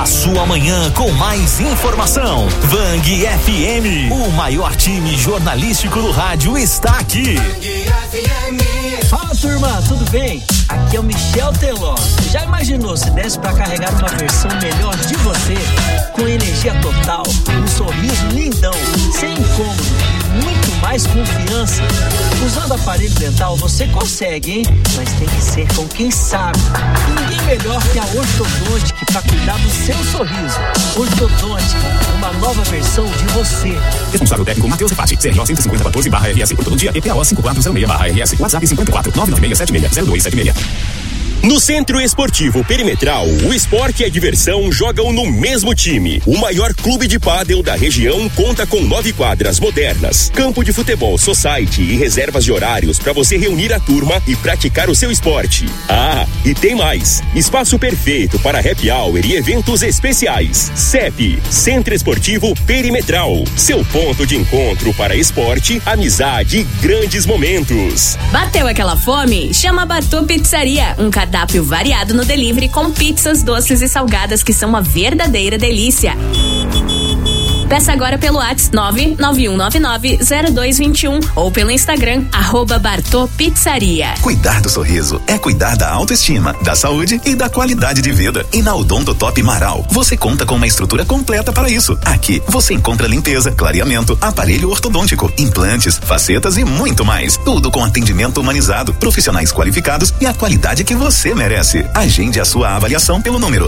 A sua manhã com mais informação. Vang FM, o maior time jornalístico do rádio está aqui. Fala, turma, tudo bem? Aqui é o Michel Teló. Já imaginou se desse pra carregar uma versão melhor de você? Com energia total, um sorriso lindão, sem incômodo e muito mais confiança. Usando aparelho dental você consegue, hein? Mas tem que ser com quem sabe. E ninguém melhor que a Ortodontic pra cuidar do seu sorriso. Ortodontic, uma nova versão de você. Responsável técnico Matheus Repati, CRO 15014/RS por todo dia, EPO 5406/RS, WhatsApp 54-99676-0276. No Centro Esportivo Perimetral, o esporte e a diversão jogam no mesmo time. O maior clube de pádel da região conta com 9 quadras modernas, campo de futebol society e reservas de horários para você reunir a turma e praticar o seu esporte. Ah, e tem mais. Espaço perfeito para happy hour e eventos especiais. CEP, Centro Esportivo Perimetral. Seu ponto de encontro para esporte, amizade e grandes momentos. Bateu aquela fome? Chama a Bartô Pizzaria. Um cardápio variado no delivery com pizzas, doces e salgadas que são uma verdadeira delícia. Peça agora pelo WhatsApp 991990221 ou pelo Instagram @BartôPizzaria. Cuidar do sorriso é cuidar da autoestima, da saúde e da qualidade de vida. E na Odontotop Marau, você conta com uma estrutura completa para isso. Aqui você encontra limpeza, clareamento, aparelho ortodôntico, implantes, facetas e muito mais. Tudo com atendimento humanizado, profissionais qualificados e a qualidade que você merece. Agende a sua avaliação pelo número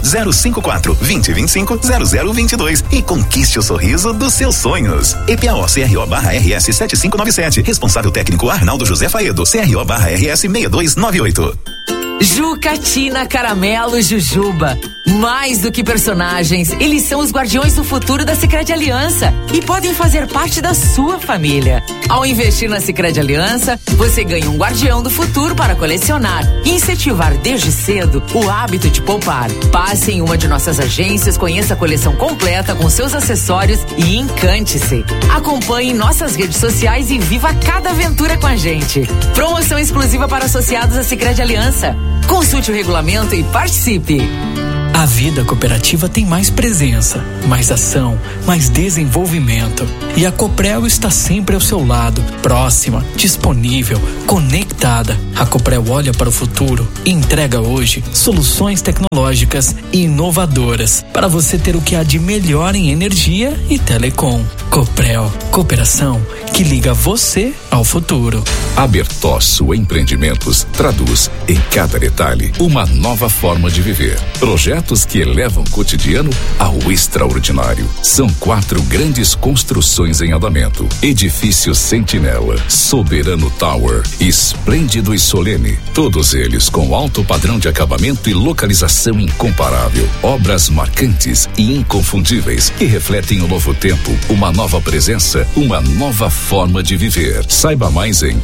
054-2025-0022 e conquiste o sorriso dos seus sonhos. EPAO CRO/RS 7597. Responsável técnico Arnaldo José Faedo, CRO/RS 6298. Jucatina, Caramelo, Jujuba. Mais do que personagens, eles são os guardiões do futuro da Sicredi Aliança e podem fazer parte da sua família. Ao investir na Sicredi Aliança, você ganha um guardião do futuro para colecionar e incentivar desde cedo o hábito de poupar. Passe em uma de nossas agências, conheça a coleção completa com seus acessórios e encante-se. Acompanhe nossas redes sociais e viva cada aventura com a gente. Promoção exclusiva para associados à Sicredi Aliança. Consulte o regulamento e participe. A vida cooperativa tem mais presença, mais ação, mais desenvolvimento. E a Coprel está sempre ao seu lado, próxima, disponível, conectada. A Coprel olha para o futuro e entrega hoje soluções tecnológicas e inovadoras para você ter o que há de melhor em energia e telecom. Coprel, cooperação que liga você ao futuro. A Bertosso Empreendimentos traduz em cada detalhe uma nova forma de viver. Projetos que elevam o cotidiano ao extraordinário. São 4 grandes construções em andamento. Edifício Sentinela, Soberano Tower, Esplêndido e Solene. Todos eles com alto padrão de acabamento e localização incomparável. Obras marcantes e inconfundíveis que refletem o novo tempo, uma nova presença, uma nova forma de viver. Saiba mais em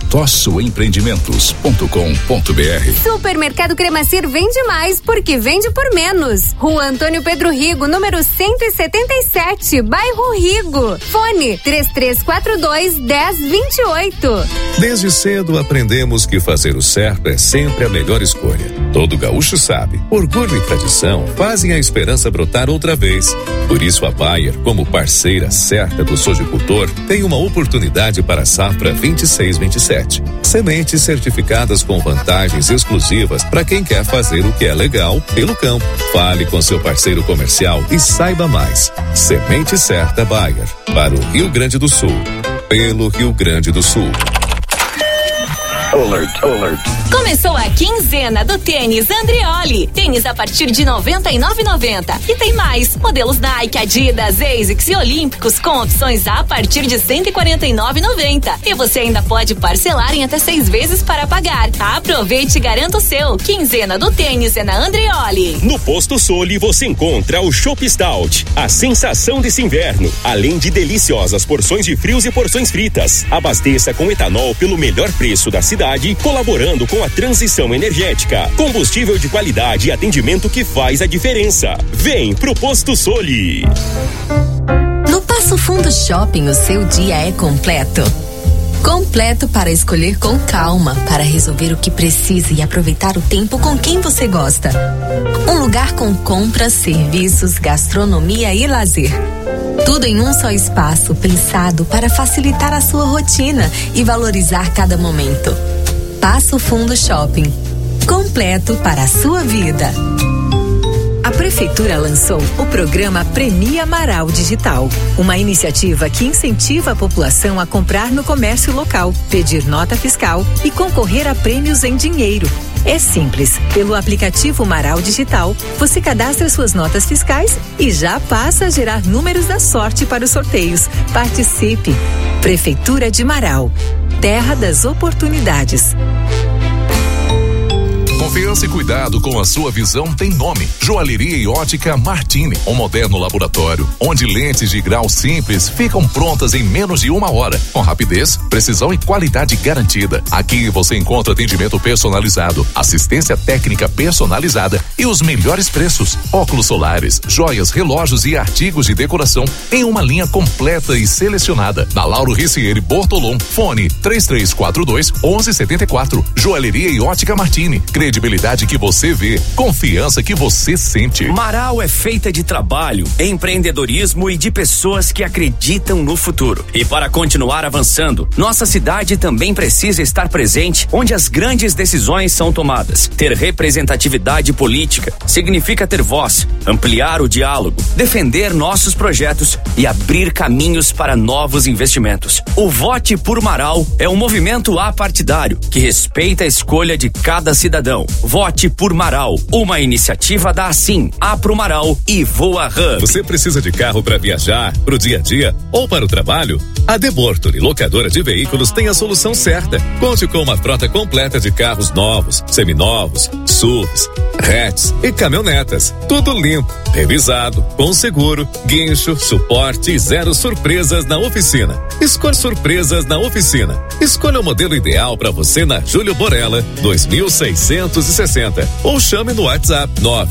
bertossoempreendimentos.com.br. Supermercado Cremacir vende mais porque vende por menos. Rua Antônio Pedro Rigo, número 177, bairro Rigo. Fone 3342-1028. Desde cedo aprendemos que fazer o certo é sempre a melhor escolha. Todo gaúcho sabe. Orgulho e tradição fazem a esperança brotar outra vez. Por isso a Bayer, como parceira certa do sojicultor, tem uma oportunidade para a safra 26-27. Sementes certificadas com vantagens exclusivas para quem quer fazer o que é legal pelo campo. Fale com seu parceiro comercial e saiba mais. Semente certa Bayer, para o Rio Grande do Sul, pelo Rio Grande do Sul. Alert, alert. Começou a quinzena do tênis Andreoli. Tênis a partir de R$ 99,90. E tem mais. Modelos Nike, Adidas, ASICS e Olímpicos com opções a partir de R$ 149,90. E você ainda pode parcelar em até 6 vezes para pagar. Aproveite e garanta o seu. Quinzena do tênis é na Andreoli. No Posto Soli você encontra o Chopp Stout, a sensação desse inverno. Além de deliciosas porções de frios e porções fritas. Abasteça com etanol pelo melhor preço da cidade, colaborando com a transição energética. Combustível de qualidade e atendimento que faz a diferença. Vem pro Posto Soli. No Passo Fundo Shopping, o seu dia é completo. Completo para escolher com calma, para resolver o que precisa e aproveitar o tempo com quem você gosta. Um lugar com compras, serviços, gastronomia e lazer. Tudo em um só espaço, pensado para facilitar a sua rotina e valorizar cada momento. Passo Fundo Shopping. Completo para a sua vida. A Prefeitura lançou o programa Premia Amaral Digital, uma iniciativa que incentiva a população a comprar no comércio local, pedir nota fiscal e concorrer a prêmios em dinheiro. É simples. Pelo aplicativo Amaral Digital, você cadastra suas notas fiscais e já passa a gerar números da sorte para os sorteios. Participe! Prefeitura de Marau. Terra das oportunidades. Confiança e cuidado com a sua visão tem nome. Joalheria e Ótica Martini, um moderno laboratório, onde lentes de grau simples ficam prontas em menos de 1 hora, com rapidez, precisão e qualidade garantida. Aqui você encontra atendimento personalizado, assistência técnica personalizada e os melhores preços. Óculos solares, joias, relógios e artigos de decoração em uma linha completa e selecionada. Na Lauro Ricieri Bortolom, fone 3342-1174. Joalheria e Ótica Martini. Credibilidade que você vê, confiança que você sente. Marau é feita de trabalho, empreendedorismo e de pessoas que acreditam no futuro. E para continuar avançando, nossa cidade também precisa estar presente onde as grandes decisões são tomadas. Ter representatividade política significa ter voz, ampliar o diálogo, defender nossos projetos e abrir caminhos para novos investimentos. O Vote por Marau é um movimento apartidário que respeita a escolha de cada cidadão. Vote por Marau, uma iniciativa da Assim, Apro Marau e Voa Hub. Você precisa de carro para viajar, pro dia a dia ou para o trabalho? A De Bortoli, locadora de veículos, tem a solução certa. Conte com uma frota completa de carros novos, seminovos, SUVs, hatches e caminhonetas. Tudo limpo, revisado, com seguro, guincho, suporte e 0 surpresas na oficina. Escolha surpresas na oficina. Escolha o modelo ideal para você na Júlio Borella, 2660. Ou chame no WhatsApp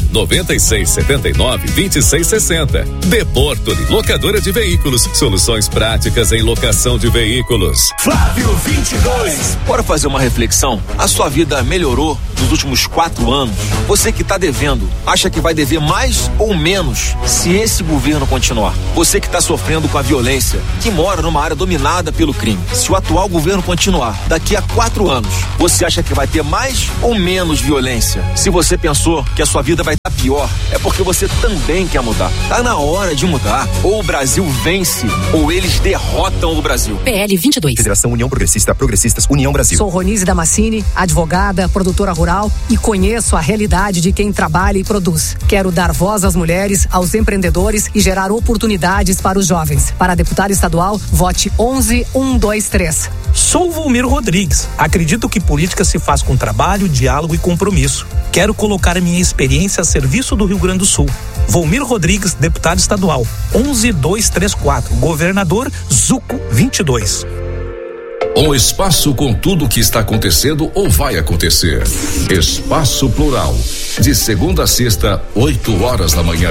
996792660. De Bortoli, locadora de veículos. Soluções práticas em locação de veículos. Flávio 22. Bora fazer uma reflexão? A sua vida melhorou nos últimos 4 anos? Você que está devendo, acha que vai dever mais ou menos se esse governo continuar? Você que está sofrendo com a violência, que mora numa área dominada pelo crime, se o atual governo continuar, daqui a 4 anos, você acha que vai ter mais ou menos violência? Se você pensou que a sua vida vai estar pior, é porque você também quer mudar. Tá na hora de mudar. Ou o Brasil vence, ou eles derrotam o Brasil. PL 22. Federação União Progressista, Progressistas, União Brasil. Sou Ronise Damascini, advogada, produtora rural e conheço a realidade de quem trabalha e produz. Quero dar voz às mulheres, aos empreendedores e gerar oportunidades para os jovens. Para deputado estadual, vote 11123. Sou Volmir Rodrigues. Acredito que política se faz com trabalho, diálogo e compromisso. Quero colocar a minha experiência a serviço do Rio Grande do Sul. Volmir Rodrigues, deputado estadual, 11234, governador Zuco 22. Um espaço com tudo o que está acontecendo ou vai acontecer. Espaço Plural, de segunda a sexta, 8 horas da manhã.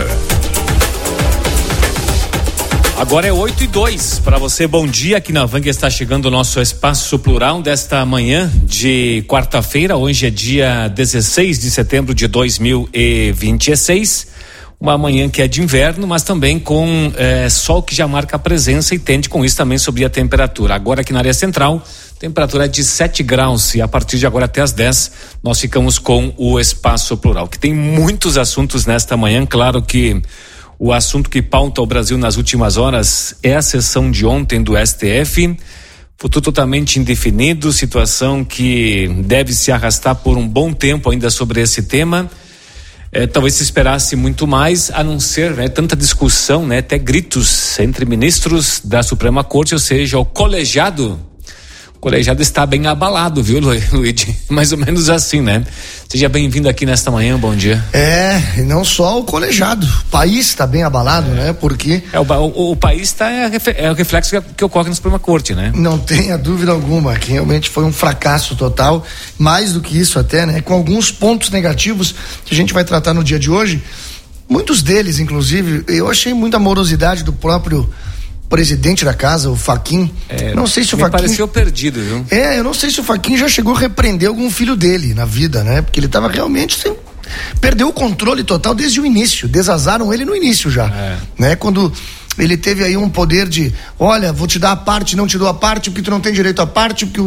Agora é 8:02 para você, bom dia. Aqui na Vang está chegando o nosso Espaço Plural desta manhã de quarta-feira. Hoje é dia 16 de setembro de 2026. Uma manhã que é de inverno, mas também com sol que já marca a presença e tende com isso também subir a temperatura. Agora aqui na área central, temperatura é de 7 graus e a partir de agora até as 10 nós ficamos com o Espaço Plural, que tem muitos assuntos nesta manhã. Claro que o assunto que pauta o Brasil nas últimas horas é a sessão de ontem do STF. Futuro totalmente indefinido, situação que deve se arrastar por um bom tempo ainda sobre esse tema. Talvez se esperasse muito mais, a não ser tanta discussão, até gritos entre ministros da Suprema Corte, ou seja, o colegiado está bem abalado, viu, Luigi? Mais ou menos assim, né? Seja bem-vindo aqui nesta manhã, bom dia. E não só o colegiado, o país está bem abalado, né? Porque... O país está é o reflexo que ocorre na Suprema Corte, né? Não tenha dúvida alguma, que realmente foi um fracasso total, mais do que isso até, né? Com alguns pontos negativos que a gente vai tratar no dia de hoje, muitos deles, inclusive, eu achei muita morosidade do próprio presidente da casa, o Fachin. Não sei se o Fachin... pareceu perdido, viu? Eu não sei se o Fachin já chegou a repreender algum filho dele na vida, né? Porque ele estava realmente perdeu o controle total desde o início. Desazaram ele no início já, né? Quando ele teve aí um poder de, olha, vou te dar a parte, não te dou a parte, porque tu não tem direito à parte, porque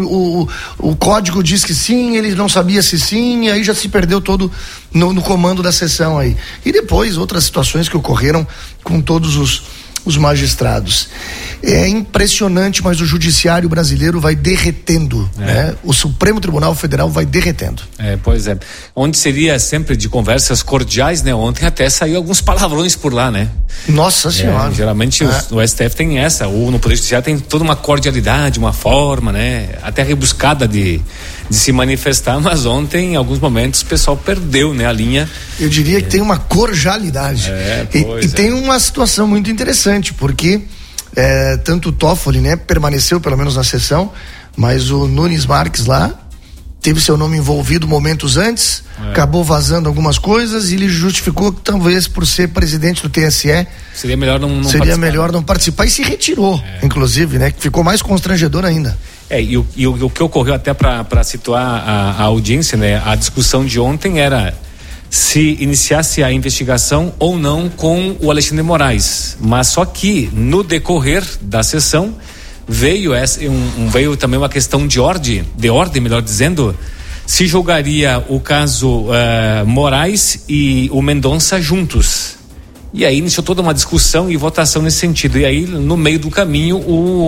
o código diz que sim, ele não sabia se sim, e aí já se perdeu todo no comando da sessão aí. E depois outras situações que ocorreram com todos os magistrados. É impressionante, mas o judiciário brasileiro vai derretendo, né? O Supremo Tribunal Federal vai derretendo. Pois é. Onde seria sempre de conversas cordiais, né? Ontem até saiu alguns palavrões por lá, né? Nossa Senhora. Geralmente o STF tem essa, ou no Poder Judiciário tem toda uma cordialidade, uma forma, né? Até rebuscada de se manifestar, mas ontem, em alguns momentos, o pessoal perdeu, né? A linha. Eu diria que tem uma cordialidade. E tem uma situação muito interessante, porque tanto o Toffoli, né, permaneceu pelo menos na sessão, mas o Nunes Marques lá teve seu nome envolvido momentos antes, acabou vazando algumas coisas e ele justificou que talvez por ser presidente do TSE seria melhor não participar e se retirou, inclusive, né, que ficou mais constrangedor ainda. E o que ocorreu até para situar a audiência, né, a discussão de ontem era se iniciasse a investigação ou não com o Alexandre de Moraes, mas só que no decorrer da sessão veio também uma questão de ordem, melhor dizendo, se julgaria o caso Moraes e o Mendonça juntos. E aí iniciou toda uma discussão e votação nesse sentido. E aí, no meio do caminho,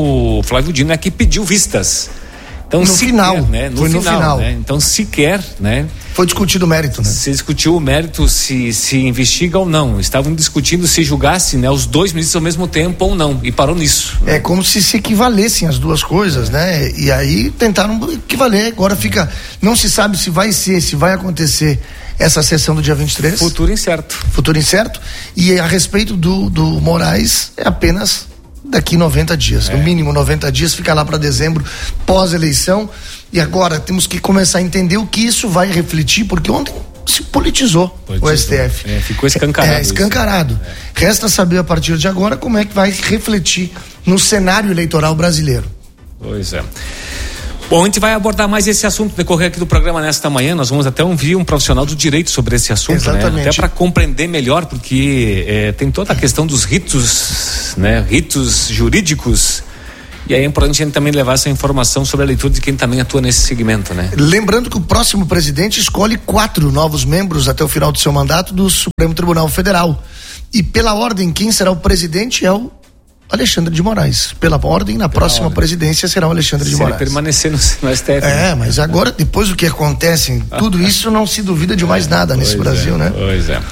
o Flávio Dino é que pediu vistas. Então, no final, né? Foi no final. Né? Então, sequer, né? Foi discutido o mérito, né? Se discutiu o mérito, se investiga ou não. Estavam discutindo se julgasse, né, os dois ministros ao mesmo tempo ou não. E parou nisso. É como se equivalessem as duas coisas, né? E aí tentaram equivaler. Agora não se sabe se vai acontecer essa sessão do dia 23. Futuro incerto. E a respeito do Moraes, é apenas daqui 90 dias, no mínimo 90 dias, fica lá para dezembro, pós-eleição. E agora temos que começar a entender o que isso vai refletir, porque ontem se politizou o STF. Ficou escancarado. Escancarado. Resta saber a partir de agora como é que vai refletir no cenário eleitoral brasileiro. Pois é. Bom, a gente vai abordar mais esse assunto no decorrer aqui do programa nesta manhã. Nós vamos até ouvir um profissional do direito sobre esse assunto, exatamente, né? Até para compreender melhor, porque tem toda a questão dos ritos, né? Ritos jurídicos. E aí é importante a gente também levar essa informação sobre a leitura de quem também atua nesse segmento, né? Lembrando que o próximo presidente escolhe 4 novos membros até o final do seu mandato do Supremo Tribunal Federal. E pela ordem, quem será o presidente é o Alexandre de Moraes. Pela ordem, na próxima presidência será o Alexandre de Moraes. Se ele permanecer no STF. Mas agora, depois do que acontece, tudo isso não se duvida de mais nada nesse Brasil, né? Pois é.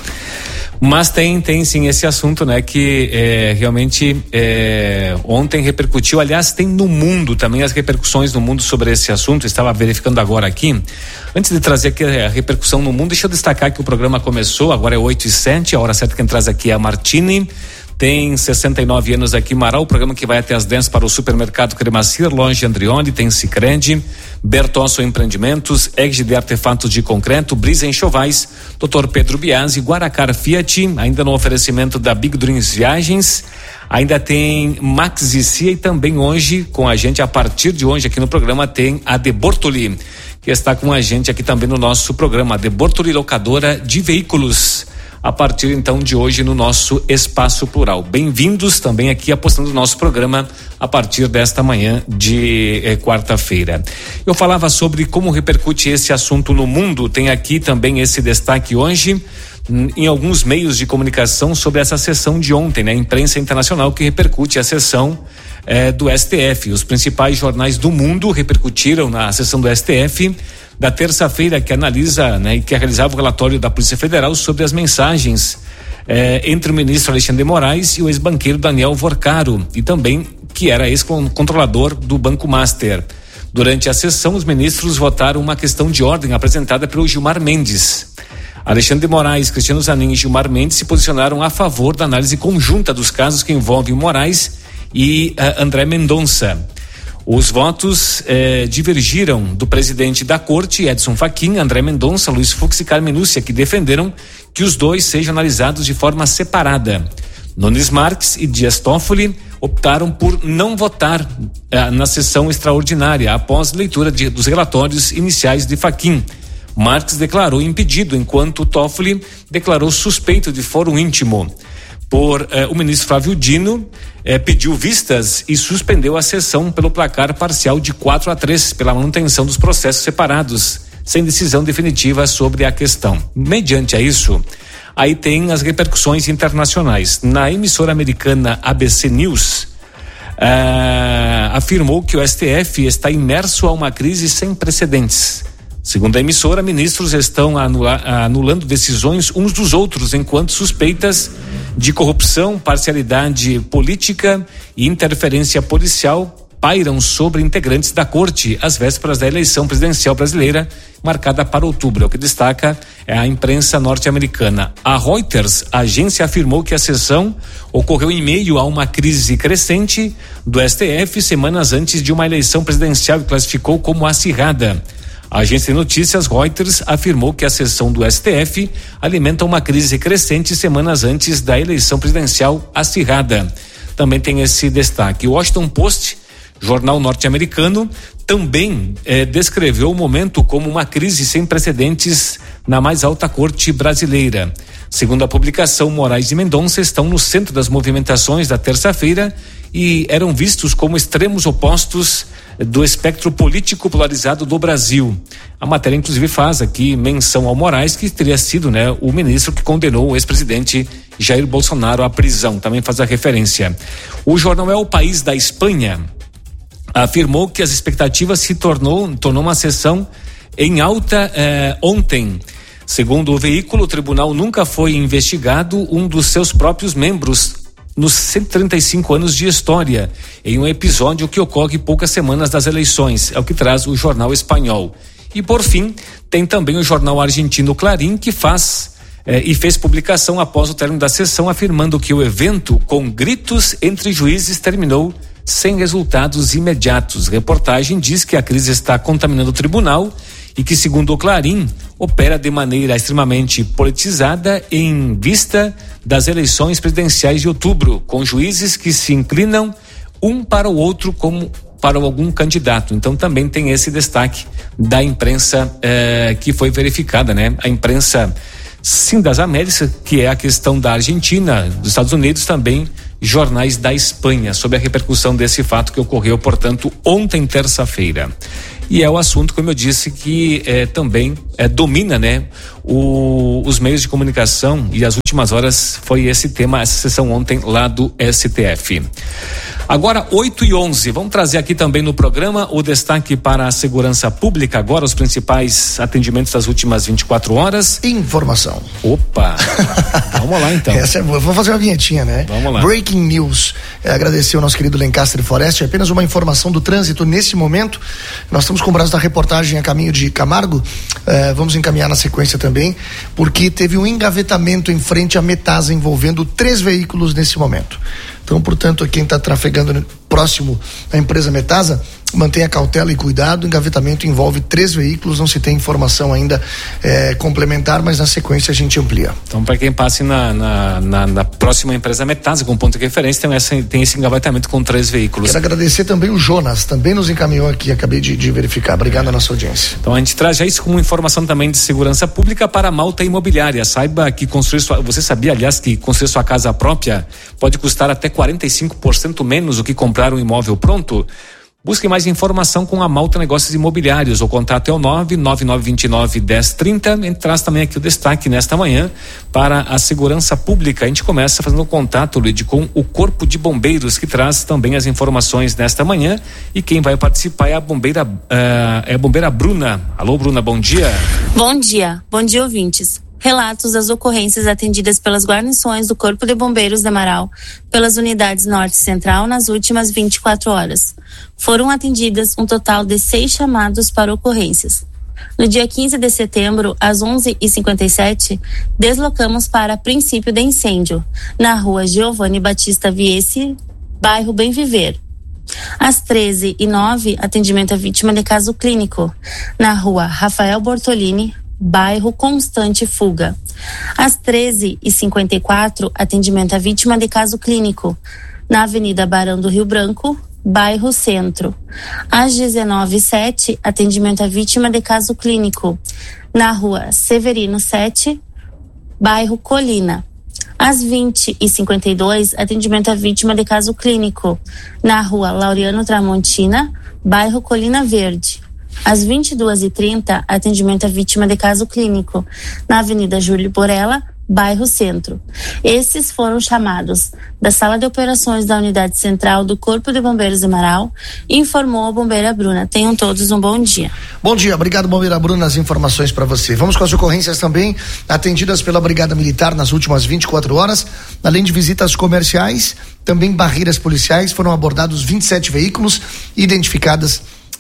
Mas tem sim esse assunto, né, que realmente ontem repercutiu, aliás, tem no mundo também as repercussões no mundo sobre esse assunto. Estava verificando agora aqui, antes de trazer aqui a repercussão no mundo, deixa eu destacar que o programa começou, agora é 8h07, a hora certa que quem traz aqui é a Martini. Tem 69 anos aqui em Marau, o programa que vai até as 10 para o supermercado Cremacir, Loja Andrioli, tem Sicredi, Bertosso Empreendimentos, Egg de Artefatos de Concreto, Brisa Enxovais, Dr. Pedro Biasi, Guaracar Fiat, ainda no oferecimento da Big Dreams Viagens, ainda tem Max e Cia, e também hoje com a gente, a partir de hoje aqui no programa, tem a De Bortoli, que está com a gente aqui também no nosso programa, a De Bortoli Locadora de Veículos, a partir então de hoje no nosso Espaço Plural. Bem-vindos também aqui apostando no nosso programa a partir desta manhã de quarta-feira. Eu falava sobre como repercute esse assunto no mundo, tem aqui também esse destaque hoje em alguns meios de comunicação sobre essa sessão de ontem, né? A imprensa internacional que repercute a sessão do STF. Os principais jornais do mundo repercutiram na sessão do STF da terça-feira, que analisa, né, e que realizava o relatório da Polícia Federal sobre as mensagens entre o ministro Alexandre de Moraes e o ex-banqueiro Daniel Vorcaro, e também que era ex-controlador do Banco Master. Durante a sessão, os ministros votaram uma questão de ordem apresentada pelo Gilmar Mendes. Alexandre de Moraes, Cristiano Zanin e Gilmar Mendes se posicionaram a favor da análise conjunta dos casos que envolvem Moraes e André Mendonça. Os votos divergiram do presidente da corte, Edson Fachin, André Mendonça, Luiz Fux e Carmen Lúcia, que defenderam que os dois sejam analisados de forma separada. Nunes Marques e Dias Toffoli optaram por não votar na sessão extraordinária após leitura dos relatórios iniciais de Fachin. Marques declarou impedido, enquanto Toffoli declarou suspeito de foro íntimo. O ministro Flávio Dino pediu vistas e suspendeu a sessão pelo placar parcial de 4-3 pela manutenção dos processos separados, sem decisão definitiva sobre a questão. Mediante a isso, aí tem as repercussões internacionais. Na emissora americana ABC News, afirmou que o STF está imerso a uma crise sem precedentes. Segundo a emissora, ministros estão anulando decisões uns dos outros, enquanto suspeitas de corrupção, parcialidade política e interferência policial pairam sobre integrantes da corte às vésperas da eleição presidencial brasileira, marcada para outubro. É o que destaca a imprensa norte-americana. A Reuters, a agência, afirmou que a sessão ocorreu em meio a uma crise crescente do STF, semanas antes de uma eleição presidencial, e classificou como acirrada. A agência de notícias Reuters afirmou que a sessão do STF alimenta uma crise crescente semanas antes da eleição presidencial acirrada. Também tem esse destaque. O Washington Post, jornal norte-americano, também descreveu o momento como uma crise sem precedentes na mais alta corte brasileira. Segundo a publicação, Moraes e Mendonça estão no centro das movimentações da terça-feira e eram vistos como extremos opostos do espectro político polarizado do Brasil. A matéria inclusive faz aqui menção ao Moraes, que teria sido, o ministro que condenou o ex-presidente Jair Bolsonaro à prisão. Também faz a referência. O jornal É o País da Espanha afirmou que as expectativas se tornou uma sessão em alta ontem. Segundo o veículo, o tribunal nunca foi investigado um dos seus próprios membros nos 135 anos de história, em um episódio que ocorre poucas semanas das eleições, é o que traz o jornal espanhol. E por fim, tem também o jornal argentino Clarín, que fez publicação após o término da sessão, afirmando que o evento, com gritos entre juízes, terminou sem resultados imediatos. Reportagem diz que a crise está contaminando o tribunal e que, segundo o Clarín, opera de maneira extremamente politizada em vista das eleições presidenciais de outubro, com juízes que se inclinam um para o outro como para algum candidato. Então também tem esse destaque da imprensa que foi verificada, A imprensa Sim das Américas, que é a questão da Argentina, dos Estados Unidos, também jornais da Espanha, sobre a repercussão desse fato que ocorreu, portanto, ontem, terça-feira. E é o assunto, como eu disse, que também domina, os meios de comunicação, e as últimas horas foi esse tema, essa sessão ontem lá do STF. Agora 8h11, vamos trazer aqui também no programa o destaque para a segurança pública, agora os principais atendimentos das últimas 24 horas. Informação. Opa, vamos lá então. Essa vou fazer uma vinhetinha, Vamos lá. Breaking News. Agradecer ao nosso querido Lencastre Forest, apenas uma informação do trânsito nesse momento. Nós estamos com o braço da reportagem a caminho de Camargo, vamos encaminhar na sequência também, porque teve um engavetamento em frente à Metasa envolvendo 3 veículos nesse momento. Então, portanto, quem está trafegando próximo à empresa Metasa, mantenha cautela e cuidado. O engavetamento envolve 3 veículos, não se tem informação ainda complementar, mas na sequência a gente amplia. Então, para quem passe na próxima empresa Metasa, com ponto de referência, tem esse engavetamento com 3 veículos. Quero agradecer também o Jonas, também nos encaminhou aqui, acabei de verificar. Obrigado à nossa audiência. Então, a gente traz já isso como informação também de segurança pública para a malta imobiliária. Saiba que você sabia, aliás, que construir sua casa própria pode custar até 45% menos do que comprar um imóvel pronto? Busque mais informação com a Malta Negócios Imobiliários. O contato é o 99929-1030. A gente traz também aqui o destaque nesta manhã para a segurança pública. A gente começa fazendo contato, Luiz, com o Corpo de Bombeiros, que traz também as informações nesta manhã. E quem vai participar é a bombeira Bruna. Alô, Bruna, bom dia. Bom dia, ouvintes. Relatos das ocorrências atendidas pelas guarnições do Corpo de Bombeiros de Amaral, pelas unidades Norte e Central nas últimas 24 horas. Foram atendidas um total de 6 chamados para ocorrências. No dia 15 de setembro, às 11h57, deslocamos para princípio de incêndio, na rua Giovanni Batista Viesse, bairro Bem Viver. Às 13h09, atendimento à vítima de caso clínico, na rua Rafael Bortolini, bairro Constante Fuga. Às 13h54, atendimento à vítima de caso clínico, na Avenida Barão do Rio Branco, bairro Centro. Às 19h07, atendimento à vítima de caso clínico, na Rua Severino 7, bairro Colina. Às 20h52, atendimento à vítima de caso clínico, na Rua Laureano Tramontina, bairro Colina Verde. Às 22h30, atendimento à vítima de caso clínico, na Avenida Júlio Borella, bairro Centro. Esses foram chamados da Sala de Operações da Unidade Central do Corpo de Bombeiros de Marau, informou a bombeira Bruna. Tenham todos um bom dia. Bom dia, obrigado, bombeira Bruna, as informações para você. Vamos com as ocorrências também atendidas pela Brigada Militar nas últimas 24 horas. Além de visitas comerciais, também barreiras policiais, foram abordados 27 veículos e identificadas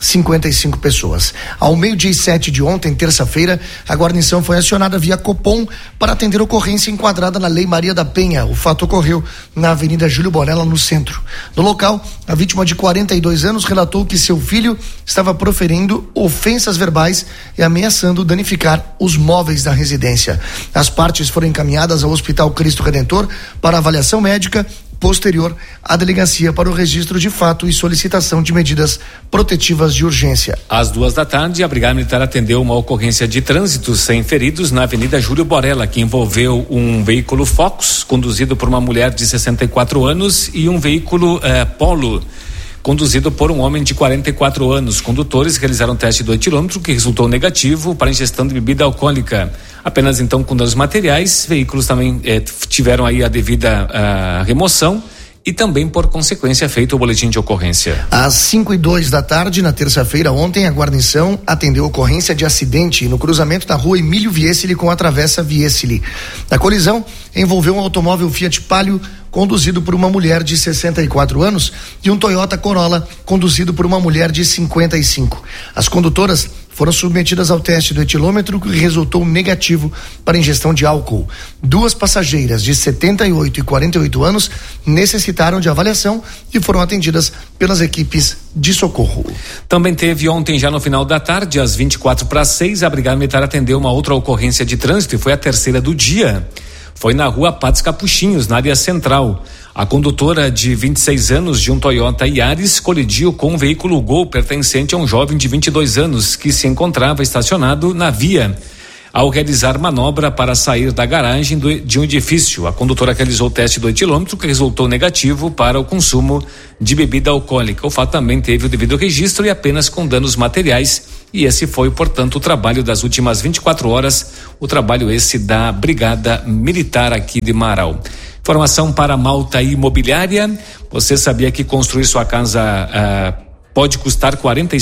55 pessoas. Ao 12:07 de ontem, terça-feira, a guarnição foi acionada via Copom para atender ocorrência enquadrada na Lei Maria da Penha. O fato ocorreu na Avenida Júlio Borella, no centro. No local, a vítima de 42 anos relatou que seu filho estava proferindo ofensas verbais e ameaçando danificar os móveis da residência. As partes foram encaminhadas ao Hospital Cristo Redentor para avaliação médica, posterior à delegacia para o registro de fato e solicitação de medidas protetivas de urgência. Às 14h, a Brigada Militar atendeu uma ocorrência de trânsito sem feridos na Avenida Júlio Borella, que envolveu um veículo Focus, conduzido por uma mulher de 64 anos, e um veículo Polo, conduzido por um homem de 44 anos. Condutores realizaram teste do etilômetro, que resultou negativo para ingestão de bebida alcoólica. Apenas então com danos materiais, veículos também tiveram aí a devida remoção e também, por consequência, feito o boletim de ocorrência. Às 5:02 da tarde, na terça-feira ontem, a guarnição atendeu ocorrência de acidente no cruzamento da rua Emílio Viesili com a travessa Viesili. A colisão envolveu um automóvel Fiat Palio conduzido por uma mulher de 64 anos e um Toyota Corolla conduzido por uma mulher de 55. As condutoras foram submetidas ao teste do etilômetro, que resultou negativo para ingestão de álcool. 2 passageiras de 78 e 48 anos necessitaram de avaliação e foram atendidas pelas equipes de socorro. Também teve ontem, já no final da tarde, às 5:45, a Brigada Militar atendeu uma outra ocorrência de trânsito e foi a terceira do dia. Foi na rua Patos Capuchinhos, na área central. A condutora de 26 anos de um Toyota Yaris colidiu com um veículo Gol pertencente a um jovem de 22 anos que se encontrava estacionado na via. Ao realizar manobra para sair da garagem de um edifício, a condutora realizou o teste do etilômetro, que resultou negativo para o consumo de bebida alcoólica. O fato também teve o devido registro e apenas com danos materiais. E esse foi, portanto, o trabalho das últimas 24 horas, o trabalho esse da Brigada Militar aqui de Marau. Informação para Malta Imobiliária. Você sabia que construir sua casa pode custar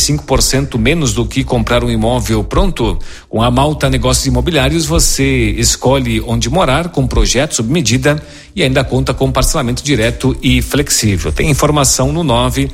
45% menos do que comprar um imóvel pronto? Com a Malta Negócios Imobiliários, você escolhe onde morar com projeto sob medida e ainda conta com parcelamento direto e flexível. Tem informação no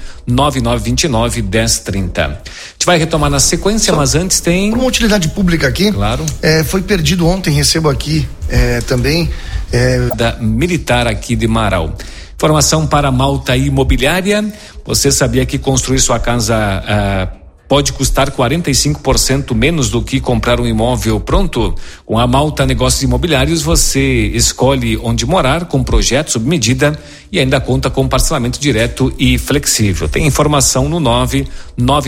99929-1030. A gente vai retomar na sequência, mas antes tem... Uma utilidade pública aqui. Claro. Foi perdido ontem, recebo aqui também. Da Militar aqui de Marau. Informação para Malta Imobiliária. Você sabia que construir sua casa pode custar 45% menos do que comprar um imóvel pronto? Com a Malta Negócios Imobiliários, você escolhe onde morar com projeto sob medida e ainda conta com parcelamento direto e flexível. Tem informação no 999